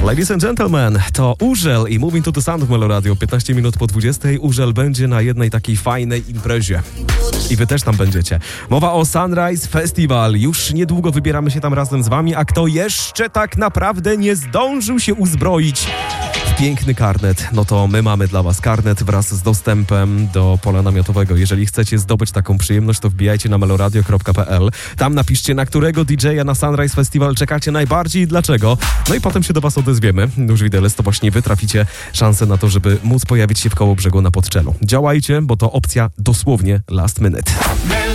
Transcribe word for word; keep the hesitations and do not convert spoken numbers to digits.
Ladies and gentlemen, to Urzel i Moving to the Sound w Melo Radio. piętnaście minut po dwudziestej. Urzel będzie na jednej takiej fajnej imprezie. I wy też tam będziecie. Mowa o Sunrise Festival. Już niedługo wybieramy się tam razem z wami, a kto jeszcze tak naprawdę nie zdążył się uzbroić w piękny karnet, no to my mamy dla was karnet wraz z dostępem do pola namiotowego. Jeżeli chcecie zdobyć taką przyjemność, to wbijajcie na meloradio kropka p l. Tam napiszcie, na którego didżeja na Sunrise Festival czekacie najbardziej i dlaczego. No i potem się do was odezwiemy. Już widelec, to właśnie wy traficie szansę na to, żeby móc pojawić się w Kołobrzegu na Podczelu. Działajcie, bo to opcja dosłownie last minute.